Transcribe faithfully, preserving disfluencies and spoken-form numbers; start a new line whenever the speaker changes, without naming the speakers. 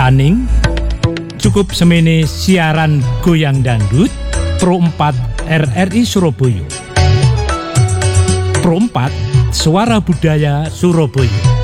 Taning, cukup semene siaran goyang dangdut Pro empat R R I Surabaya. Pro empat Suara Budaya Surabaya.